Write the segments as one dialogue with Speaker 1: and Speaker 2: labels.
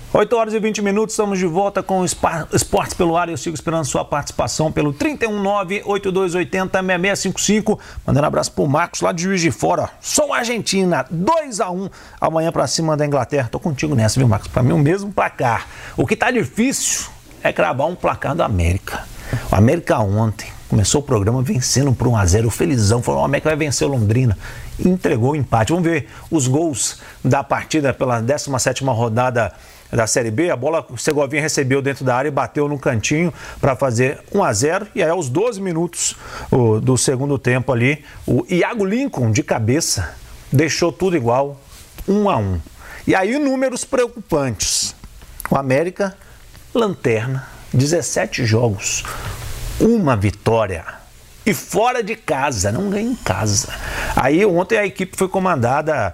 Speaker 1: 8h20, estamos de volta com o Esportes pelo Ar. Eu sigo esperando sua participação pelo 319-8280-6655. Mandando um abraço pro Marcos lá de Juiz de Fora. Sou Argentina, 2-1 amanhã pra cima da Inglaterra. Tô contigo nessa, viu, Marcos? Pra mim o mesmo placar. O que tá difícil é cravar um placar do América. O América ontem começou o programa vencendo por 1-0. Felizão, falou: o América vai vencer o Londrina. E entregou o empate. Vamos ver os gols da partida pela 17ª rodada da Série B. A bola o Segovinha recebeu dentro da área e bateu no cantinho para fazer 1-0. E aí, aos 12 minutos do segundo tempo ali, o Iago Lincoln, de cabeça, deixou tudo igual, 1-1. E aí, números preocupantes. O América, lanterna, 17 jogos, 1 vitória. E fora de casa, não ganha em casa. Aí, ontem a equipe foi comandada...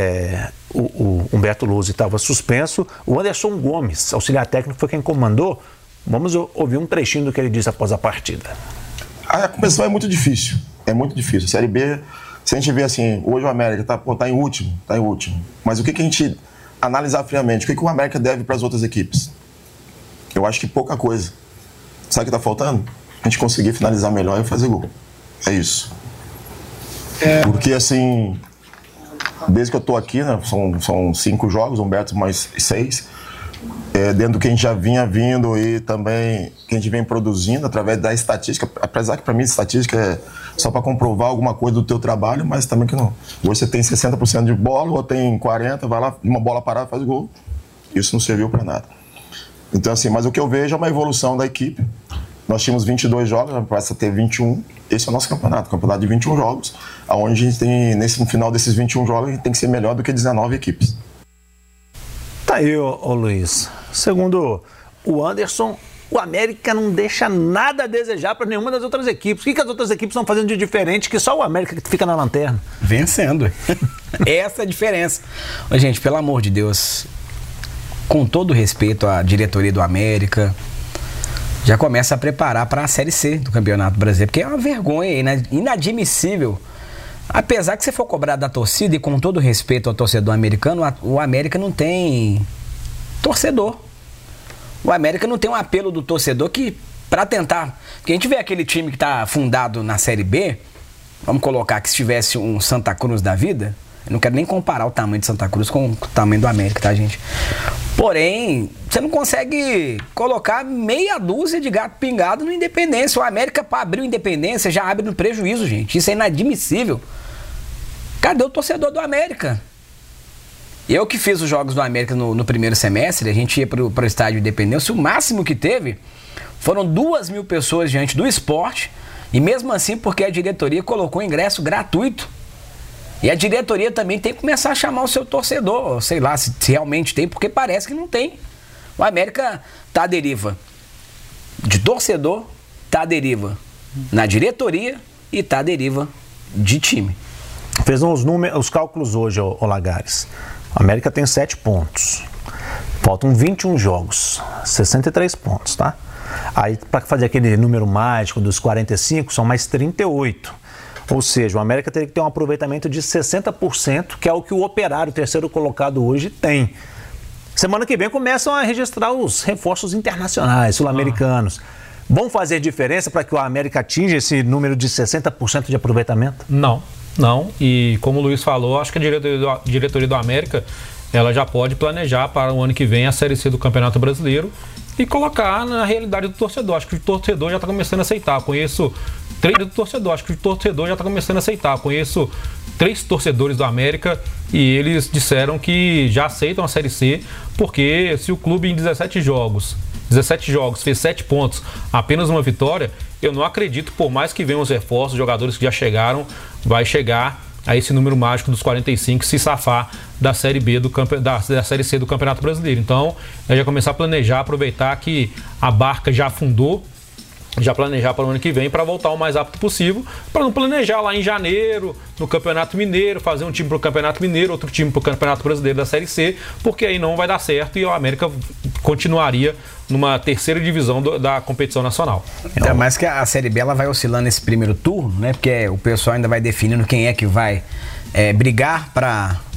Speaker 1: o Humberto Luzzi estava suspenso, o Anderson Gomes, auxiliar técnico, foi quem comandou. Vamos ouvir um trechinho do que ele disse após a partida.
Speaker 2: A competição é muito difícil, A Série B, se a gente vê assim, hoje o América tá em último, mas o que a gente analisar friamente, o que o América deve para as outras equipes? Eu acho que pouca coisa. Sabe o que está faltando? A gente conseguir finalizar melhor e fazer gol. É isso. Porque assim... Desde que eu estou aqui, né, são 5 jogos, Humberto mais 6, dentro do que a gente já vinha vindo e também que a gente vem produzindo através da estatística, apesar que para mim estatística é só para comprovar alguma coisa do teu trabalho, mas também que não. Hoje você tem 60% de bola, ou tem 40%, vai lá, uma bola parada, faz gol. Isso não serviu para nada. Então assim, mas o que eu vejo é uma evolução da equipe. Nós tínhamos 22 jogos, passa a ter 21. Esse é o nosso campeonato de 21 jogos, onde a gente tem, no final desses 21 jogos, a gente tem que ser melhor do que 19 equipes.
Speaker 1: Tá aí, ô Luiz. Segundo o Anderson, o América não deixa nada a desejar para nenhuma das outras equipes. O que as outras equipes estão fazendo de diferente que só o América que fica na lanterna?
Speaker 3: Vencendo. Essa é a diferença. Mas, gente, pelo amor de Deus, com todo respeito à diretoria do América, já começa a preparar para a Série C do Campeonato Brasileiro, porque é uma vergonha, inadmissível. Apesar que se for cobrar da torcida, e com todo respeito ao torcedor americano, o América não tem torcedor. O América não tem um apelo do torcedor que, para tentar... Porque a gente vê aquele time que está fundado na Série B, vamos colocar que se tivesse um Santa Cruz da vida, eu não quero nem comparar o tamanho de Santa Cruz com o tamanho do América, tá, gente? Porém, você não consegue colocar meia dúzia de gato pingado no Independência. O América, para abrir o Independência, já abre no prejuízo, gente. Isso é inadmissível. Cadê o torcedor do América? Eu que fiz os jogos do América no primeiro semestre, a gente ia para o estádio Independência, o máximo que teve foram 2.000 pessoas diante do Sport, e mesmo assim porque a diretoria colocou ingresso gratuito. E a diretoria também tem que começar a chamar o seu torcedor, sei lá se realmente tem, porque parece que não tem. O América tá à deriva de torcedor, tá à deriva na diretoria e tá à deriva de time.
Speaker 1: Fez os cálculos hoje, ô Lagares. O América tem 7 pontos. Faltam 21 jogos, 63 pontos, tá? Aí, para fazer aquele número mágico dos 45, são mais 38. Ou seja, o América teria que ter um aproveitamento de 60%, que é o que o Operário, terceiro colocado hoje, tem. Semana que vem começam a registrar os reforços internacionais, sul-americanos. Vão fazer diferença para que o América atinja esse número de 60% de aproveitamento?
Speaker 4: Não. E como o Luiz falou, acho que a diretoria do América, ela já pode planejar para o ano que vem a Série C do Campeonato Brasileiro e colocar na realidade do torcedor. Acho que o torcedor já está começando a aceitar. Conheço 3 torcedores do América e eles disseram que já aceitam a Série C, porque se o clube em 17 jogos fez 7 pontos, apenas uma vitória, eu não acredito, por mais que venham os reforços, jogadores que já chegaram, vai chegar a esse número mágico dos 45, se safar da Série B da Série C do Campeonato Brasileiro. Então, já começar a planejar, aproveitar que a barca já afundou, já planejar para o ano que vem para voltar o mais rápido possível, para não planejar lá em janeiro, no Campeonato Mineiro, fazer um time para o Campeonato Mineiro, outro time para o Campeonato Brasileiro da Série C, porque aí não vai dar certo e o América continuaria numa terceira divisão da competição nacional.
Speaker 3: Ainda mais que a Série B ela vai oscilando nesse primeiro turno, né? Porque o pessoal ainda vai definindo quem é que vai brigar para